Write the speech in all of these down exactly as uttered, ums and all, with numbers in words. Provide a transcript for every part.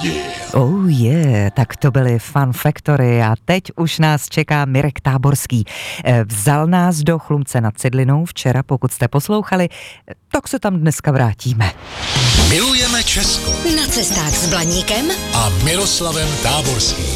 Yeah. Oh yeah, tak to byly Fun Factory a teď už nás čeká Mirek Táborský. Vzal nás do Chlumce nad Cidlinou včera, pokud jste poslouchali, tak se tam dneska vrátíme. Milujeme Česko. Na cestách s Blaníkem A Miroslavem Táborským.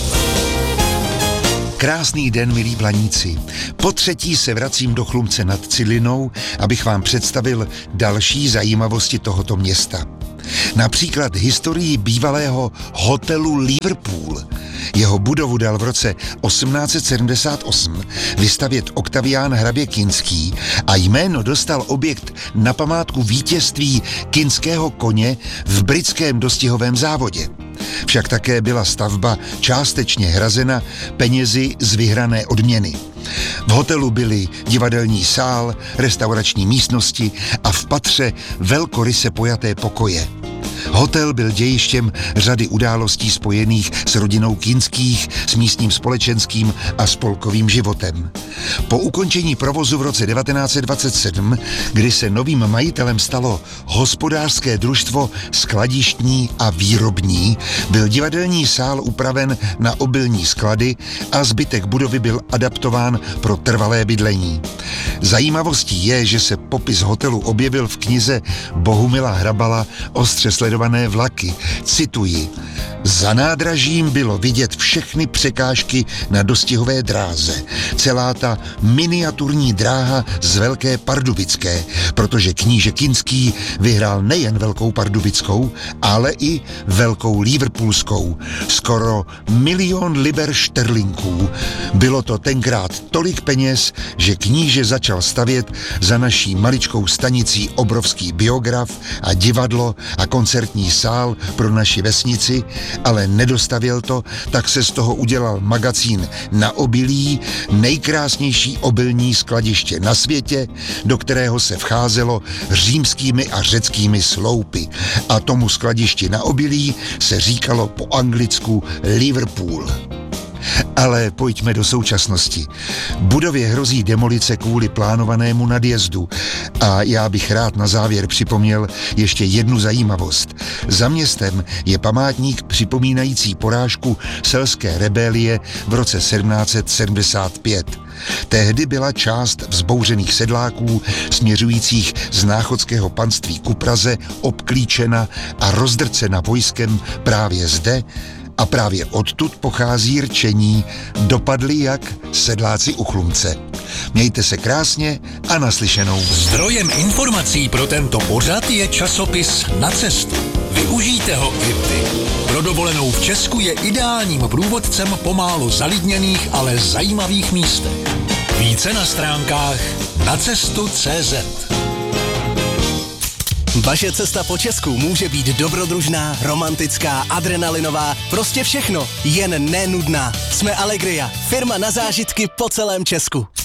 Krásný den, milí Blaníci. Po třetí se vracím do Chlumce nad Cidlinou, abych vám představil další zajímavosti tohoto města. Například historii bývalého hotelu Liverpool. Jeho budovu dal v roce osmnáct set sedmdesát osm vystavět Oktavián hrabě Kinský a jméno dostal objekt na památku vítězství kinského koně v britském dostihovém závodě. Však také byla stavba částečně hrazena penězi z vyhrané odměny. V hotelu byly divadelní sál, restaurační místnosti a v patře velkoryse pojaté pokoje. Hotel byl dějištěm řady událostí spojených s rodinou Kinských, s místním společenským a spolkovým životem. Po ukončení provozu v roce devatenáct set dvacet sedm, kdy se novým majitelem stalo hospodářské družstvo Skladištní a výrobní, byl divadelní sál upraven na obilní sklady a zbytek budovy byl adaptován pro trvalé bydlení. Zajímavostí je, že se popis hotelu objevil v knize Bohumila Hrabala Ostře sledované vlaky. Cituji: za nádražím bylo vidět všechny překážky na dostihové dráze. Celá ta miniaturní dráha z Velké Pardubické, protože kníže Kinský vyhrál nejen Velkou Pardubickou, ale i Velkou Liverpoolskou. Skoro milion liber šterlinků. Bylo to tenkrát tolik peněz, že kníže začal stavět za naší maličkou stanicí obrovský biograf a divadlo a koncertní sál pro naši vesnici, ale nedostavěl to, tak se z toho udělal magazín Na obilí, nejkrásnější obilní skladiště na světě, do kterého se vcházelo římskými a řeckými sloupy. A tomu skladišti Na obilí se říkalo po anglicku Liverpool. Ale pojďme do současnosti. Budově hrozí demolice kvůli plánovanému nadjezdu a já bych rád na závěr připomněl ještě jednu zajímavost. Za městem je památník připomínající porážku selské rebelie v roce sedmnáct set sedmdesát pět. Tehdy byla část vzbouřených sedláků směřujících z náchodského panství ku Praze obklíčena a rozdrcena vojskem právě zde, a právě odtud pochází rčení dopadli jak sedláci u Chlumce. Mějte se krásně a naslyšenou. Zdrojem informací pro tento pořad je časopis Na cestu. Využijte ho i vy. Pro dovolenou v Česku je ideálním průvodcem po málo zalidněných, ale zajímavých místech. Více na stránkách nacestu tečka cé zet. Vaše cesta po Česku může být dobrodružná, romantická, adrenalinová, prostě všechno, jen nenudná. Jsme Allegria, firma na zážitky po celém Česku.